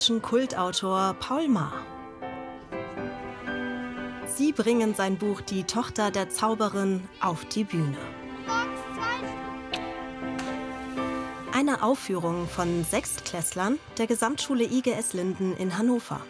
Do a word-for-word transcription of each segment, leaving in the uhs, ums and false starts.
Kultautor Paul Maar. Sie bringen sein Buch Die Tochter der Zauberin auf die Bühne. Eine Aufführung von Sechstklässlern der Gesamtschule I G S Linden in Hannover.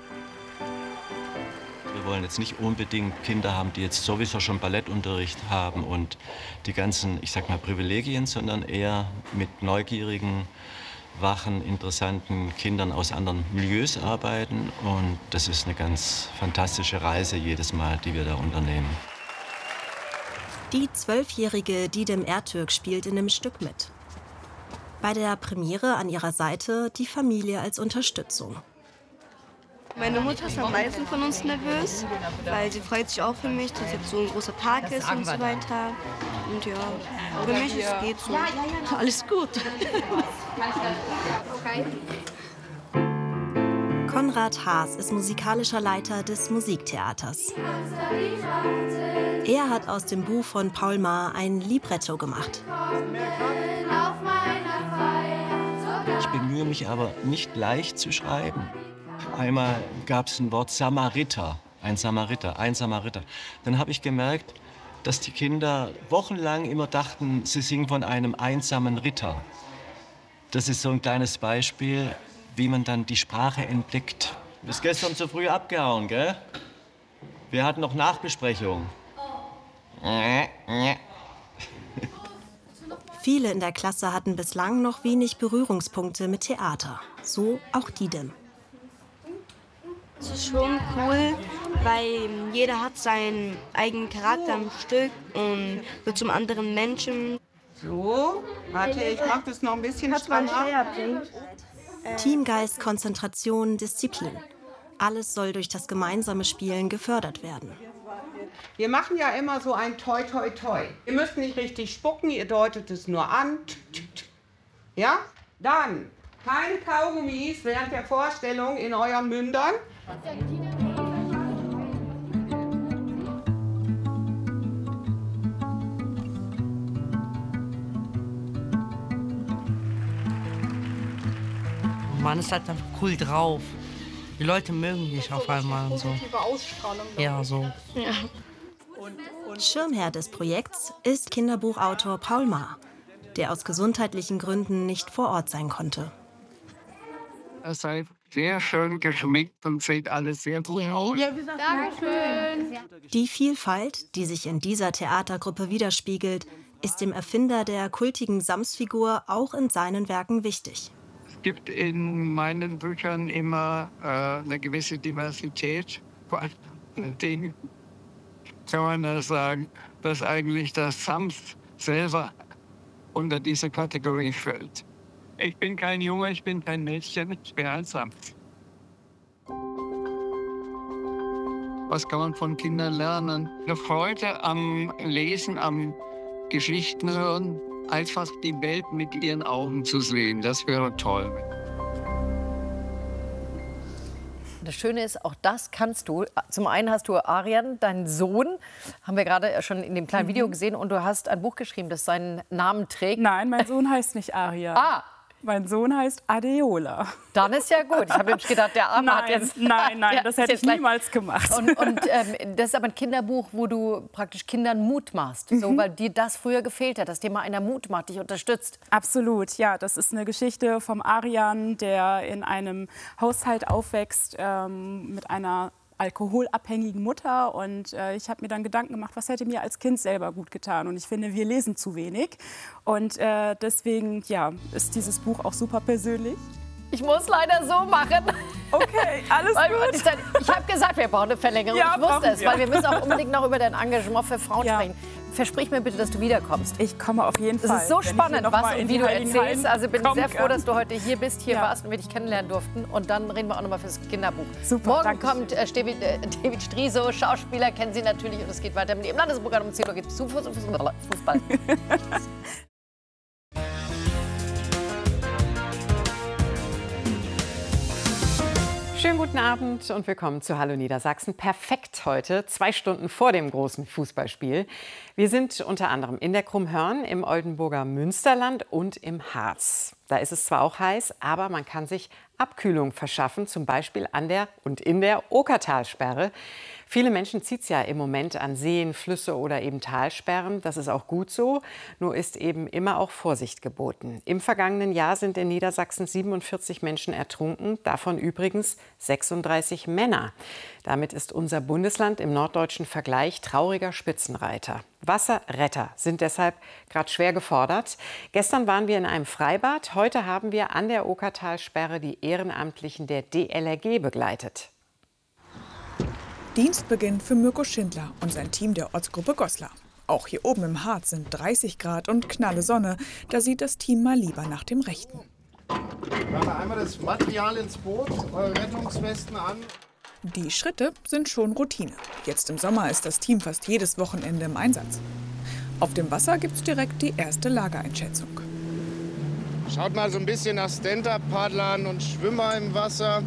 Wir wollen jetzt nicht unbedingt Kinder haben, die jetzt sowieso schon Ballettunterricht haben und die ganzen, ich sag mal, Privilegien, sondern eher mit neugierigen, wachen, interessanten Kindern aus anderen Milieus arbeiten. Und das ist eine ganz fantastische Reise jedes Mal, die wir da unternehmen. Die zwölfjährige Didem Ertürk spielt in dem Stück mit. Bei der Premiere an ihrer Seite die Familie als Unterstützung. Meine Mutter ist am meisten von uns nervös, weil sie freut sich auch für mich, dass jetzt so ein großer Tag ist und so weiter. Und ja, für mich ist es geht so. Alles gut. Konrad Haas ist musikalischer Leiter des Musiktheaters. Er hat aus dem Buch von Paul Maar ein Libretto gemacht. Ich bemühe mich aber nicht leicht zu schreiben. Einmal gab es ein Wort Samariter, ein Samariter, ein Samariter. Dann habe ich gemerkt, dass die Kinder wochenlang immer dachten, sie singen von einem einsamen Ritter. Das ist so ein kleines Beispiel, wie man dann die Sprache entdeckt. Du bist gestern zu früh abgehauen, gell? Wir hatten noch Nachbesprechung. Viele in der Klasse hatten bislang noch wenig Berührungspunkte mit Theater. So auch Didem. Es ist schon cool, weil jeder hat seinen eigenen Charakter im Stück und wird zum anderen Menschen. So, warte, ich mach das noch ein bisschen strammer. Teamgeist, Konzentration, Disziplin. Alles soll durch das gemeinsame Spielen gefördert werden. Wir machen ja immer so ein Toi, Toi, Toi. Ihr müsst nicht richtig spucken, ihr deutet es nur an. Ja? Dann keine Kaugummis während der Vorstellung in euren Mündern. Man ist halt einfach cool drauf. Die Leute mögen dich auf einmal und so. Ja, so. Ja. Schirmherr des Projekts ist Kinderbuchautor Paul Maar, der aus gesundheitlichen Gründen nicht vor Ort sein konnte. Ihr seid sehr schön geschminkt und seht alles sehr gut aus. Dankeschön. Die Vielfalt, die sich in dieser Theatergruppe widerspiegelt, ist dem Erfinder der kultigen Sams-Figur auch in seinen Werken wichtig. Es gibt in meinen Büchern immer äh, eine gewisse Diversität. Vor allen Dingen kann man das sagen, dass eigentlich das Sams selber unter diese Kategorie fällt. Ich bin kein Junge, ich bin kein Mädchen, ich bin ein Sams. Was kann man von Kindern lernen? Eine Freude am Lesen, am Geschichten hören, einfach die Welt mit ihren Augen zu sehen, das wäre toll. Das Schöne ist, auch das kannst du. Zum einen hast du Arian, deinen Sohn, haben wir gerade schon in dem kleinen Video gesehen, und du hast ein Buch geschrieben, das seinen Namen trägt. Nein, mein Sohn heißt nicht Arian. Ah! Mein Sohn heißt Adeola. Dann ist ja gut. Ich habe nämlich gedacht, der Arme hat jetzt... Nein, nein, das hätte ich niemals gemacht. Und, und ähm, das ist aber ein Kinderbuch, wo du praktisch Kindern Mut machst. Mhm. So, weil dir das früher gefehlt hat, dass dir mal einer Mut macht, dich unterstützt. Absolut, ja. Das ist eine Geschichte vom Arian, der in einem Haushalt aufwächst ähm, mit einer alkoholabhängigen Mutter, und äh, ich habe mir dann Gedanken gemacht, was hätte mir als Kind selber gut getan, und ich finde, wir lesen zu wenig, und äh, deswegen ja, ist dieses Buch auch super persönlich. Ich muss leider so machen. Okay, alles weil, gut. Ich, ich habe gesagt, wir brauchen eine Verlängerung. Ja, ich wusste es, wir. weil wir müssen auch unbedingt noch über dein Engagement für Frauen ja. sprechen. Versprich mir bitte, dass du wiederkommst. Ich komme auf jeden Fall. Es ist so spannend, was und wie du erzählst. Also bin ich sehr froh, kann. dass du heute hier bist, hier ja. warst und wir dich kennenlernen durften. Und dann reden wir auch noch mal fürs Kinderbuch. Super, Morgen danke. kommt äh, David, äh, David Striso, Schauspieler, kennen Sie natürlich. Und es geht weiter mit dem Landesprogramm. Um zehn Uhr geht es zu Fußball. Schönen guten Abend und willkommen zu Hallo Niedersachsen. Perfekt heute, zwei Stunden vor dem großen Fußballspiel. Wir sind unter anderem in der Krummhörn, im Oldenburger Münsterland und im Harz. Da ist es zwar auch heiß, aber man kann sich Abkühlung verschaffen, zum Beispiel an der und in der Okertalsperre. Viele Menschen zieht es ja im Moment an Seen, Flüsse oder eben Talsperren. Das ist auch gut so, nur ist eben immer auch Vorsicht geboten. Im vergangenen Jahr sind in Niedersachsen siebenundvierzig Menschen ertrunken, davon übrigens sechsunddreißig Männer. Damit ist unser Bundesland im norddeutschen Vergleich trauriger Spitzenreiter. Wasserretter sind deshalb gerade schwer gefordert. Gestern waren wir in einem Freibad, heute haben wir an der Okertalsperre die Ehrenamtlichen der D L R G begleitet. Dienstbeginn für Mirko Schindler und sein Team der Ortsgruppe Goslar. Auch hier oben im Harz sind dreißig Grad und knalle Sonne. Da sieht das Team mal lieber nach dem Rechten. Machen wir einmal das Material ins Boot, eure Rettungswesten an. Die Schritte sind schon Routine. Jetzt im Sommer ist das Team fast jedes Wochenende im Einsatz. Auf dem Wasser gibt es direkt die erste Lageeinschätzung. Schaut mal so ein bisschen nach Stand-Up-Paddlern und Schwimmer im Wasser.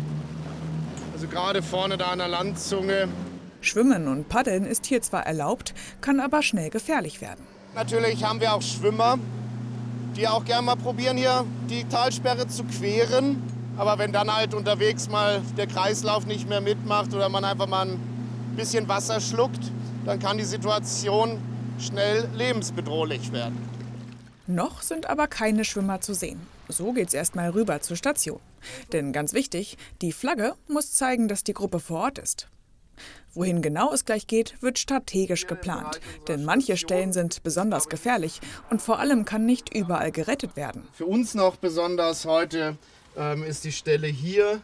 Also gerade vorne da an der Landzunge. Schwimmen und Paddeln ist hier zwar erlaubt, kann aber schnell gefährlich werden. Natürlich haben wir auch Schwimmer, die auch gerne mal probieren, hier die Talsperre zu queren. Aber wenn dann halt unterwegs mal der Kreislauf nicht mehr mitmacht oder man einfach mal ein bisschen Wasser schluckt, dann kann die Situation schnell lebensbedrohlich werden. Noch sind aber keine Schwimmer zu sehen. So geht's erst mal rüber zur Station. Denn ganz wichtig, die Flagge muss zeigen, dass die Gruppe vor Ort ist. Wohin genau es gleich geht, wird strategisch geplant. Denn manche Stellen sind besonders gefährlich und vor allem kann nicht überall gerettet werden. Für uns noch besonders heute ähm, ist die Stelle hier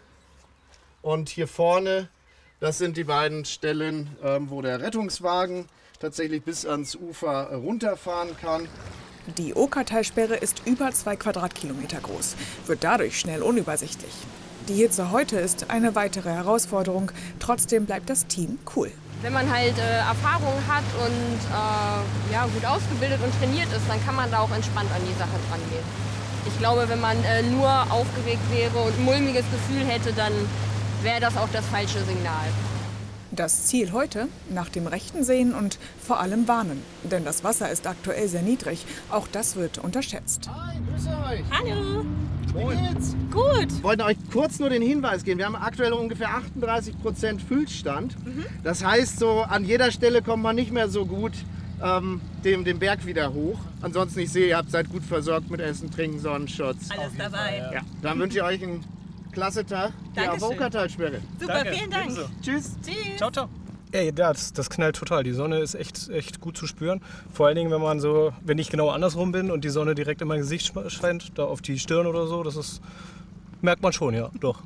und hier vorne. Das sind die beiden Stellen, ähm, wo der Rettungswagen tatsächlich bis ans Ufer runterfahren kann. Die Okertalsperre ist über zwei Quadratkilometer groß, wird dadurch schnell unübersichtlich. Die Hitze heute ist eine weitere Herausforderung, trotzdem bleibt das Team cool. Wenn man halt äh, Erfahrung hat und äh, ja, gut ausgebildet und trainiert ist, dann kann man da auch entspannt an die Sache drangehen. Ich glaube, wenn man äh, nur aufgeregt wäre und ein mulmiges Gefühl hätte, dann wäre das auch das falsche Signal. Das Ziel heute, nach dem Rechten sehen und vor allem warnen. Denn das Wasser ist aktuell sehr niedrig. Auch das wird unterschätzt. Hi, grüße euch. Hallo. Wie geht's? Gut. Wir wollten euch kurz nur den Hinweis geben. Wir haben aktuell ungefähr achtunddreißig Prozent Füllstand. Mhm. Das heißt, so an jeder Stelle kommt man nicht mehr so gut ähm, dem, den Berg wieder hoch. Ansonsten, ich sehe, ihr habt seid gut versorgt mit Essen, Trinken, Sonnenschutz. Alles dabei. Ja. Dann wünsche ich euch einen klasse Tag hier auf Okertalsperre. Super, Danke. Vielen Dank. Ebenso. Tschüss. Tschüss. Ciao, ciao. Ey, das, das knallt total. Die Sonne ist echt, echt gut zu spüren. Vor allen Dingen, wenn man so, wenn ich genau andersrum bin und die Sonne direkt in mein Gesicht scheint, da auf die Stirn oder so, das ist, merkt man schon, ja, doch.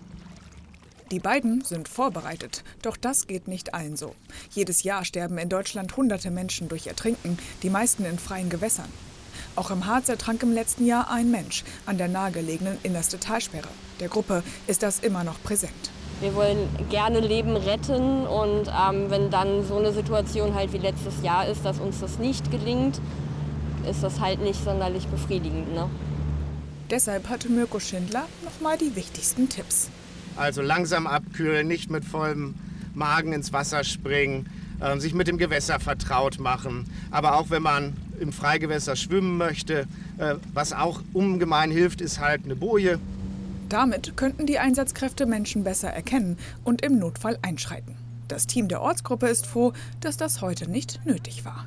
Die beiden sind vorbereitet, doch das geht nicht allen so. Jedes Jahr sterben in Deutschland hunderte Menschen durch Ertrinken, die meisten in freien Gewässern. Auch im Harz ertrank im letzten Jahr ein Mensch an der nahegelegenen innerste Talsperre. Der Gruppe ist das immer noch präsent. Wir wollen gerne Leben retten und ähm, wenn dann so eine Situation halt wie letztes Jahr ist, dass uns das nicht gelingt, ist das halt nicht sonderlich befriedigend. Ne? Deshalb hatte Mirko Schindler noch mal die wichtigsten Tipps. Also langsam abkühlen, nicht mit vollem Magen ins Wasser springen, äh, sich mit dem Gewässer vertraut machen. Aber auch wenn man im Freigewässer schwimmen möchte, äh, was auch ungemein hilft, ist halt eine Boje. Damit könnten die Einsatzkräfte Menschen besser erkennen und im Notfall einschreiten. Das Team der Ortsgruppe ist froh, dass das heute nicht nötig war.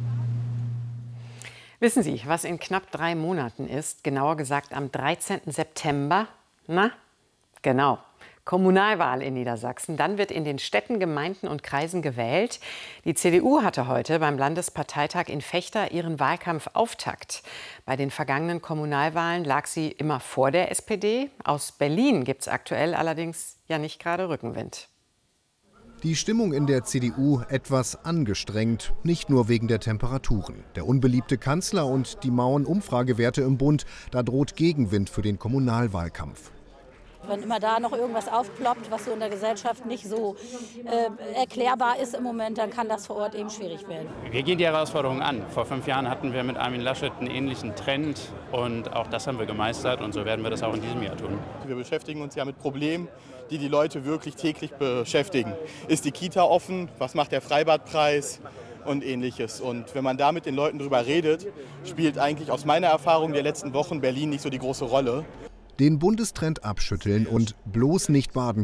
Wissen Sie, was in knapp drei Monaten ist? Genauer gesagt am dreizehnten September. Na, genau. Kommunalwahl in Niedersachsen. Dann wird in den Städten, Gemeinden und Kreisen gewählt. Die C D U hatte heute beim Landesparteitag in Vechta ihren Wahlkampfauftakt. Bei den vergangenen Kommunalwahlen lag sie immer vor der S P D. Aus Berlin gibt es aktuell allerdings ja nicht gerade Rückenwind. Die Stimmung in der C D U etwas angestrengt, nicht nur wegen der Temperaturen. Der unbeliebte Kanzler und die mauen Umfragewerte im Bund, da droht Gegenwind für den Kommunalwahlkampf. Wenn immer da noch irgendwas aufploppt, was so in der Gesellschaft nicht so äh, erklärbar ist im Moment, dann kann das vor Ort eben schwierig werden. Wir gehen die Herausforderung an. Vor fünf Jahren hatten wir mit Armin Laschet einen ähnlichen Trend und auch das haben wir gemeistert und so werden wir das auch in diesem Jahr tun. Wir beschäftigen uns ja mit Problemen, die die Leute wirklich täglich beschäftigen. Ist die Kita offen? Was macht der Freibadpreis? und ähnliches. Und wenn man da mit den Leuten drüber redet, spielt eigentlich aus meiner Erfahrung der letzten Wochen Berlin nicht so die große Rolle. Den Bundestrend abschütteln und bloß nicht baden